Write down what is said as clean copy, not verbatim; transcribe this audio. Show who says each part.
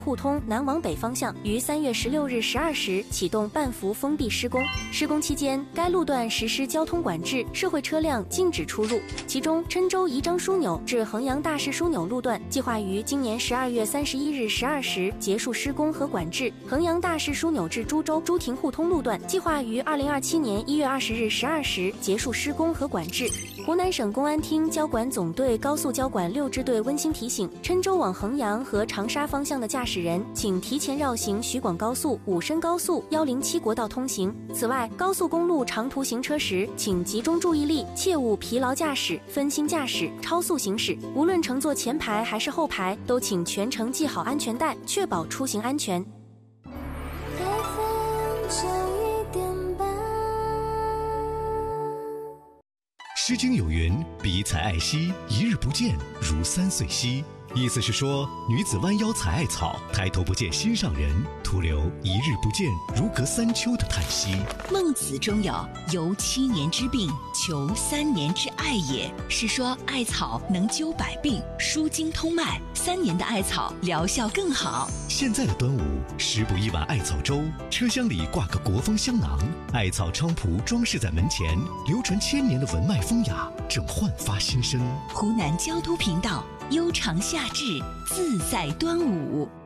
Speaker 1: 互通南往北方向于3月16日12时启动半幅封闭施工。施工期间，该路段实施交通管制，社会车辆禁止出入。其中，郴州宜章枢纽至衡阳大市枢纽路段计划于今年12月31日12时结束施工和管制；衡阳大市枢纽至株洲朱亭互通路段计划于2027年1月20日12时结束施工和管制。湖南省公安厅交管总队高速交管6支队温馨提醒：郴州往衡阳和长沙方向的驾驶人，请提前绕行徐广高速、武深高速、107国道通行。此外，高速公路长途行车时，请集中注意力，切勿疲劳驾驶、分心驾驶、超速行驶。无论乘坐前排还是后排，都请全程系好安全带，确保出行安全。
Speaker 2: 诗经有云：比采艾兮，一日不见，如3岁兮。意思是说，女子弯腰采艾草，抬头不见心上人，徒留一日不见，如隔3秋的叹息。
Speaker 3: 孟子中有“由7年之病，求3年之艾也”，是说艾草能灸百病、舒筋通脉，3年的艾草疗效更好。
Speaker 2: 现在的端午，食补一碗艾草粥，车厢里挂个国风香囊，艾草菖蒲装饰在门前，流传1000年的文脉风雅正焕发新生。
Speaker 3: 湖南交通频道，悠长夏至，自在端午。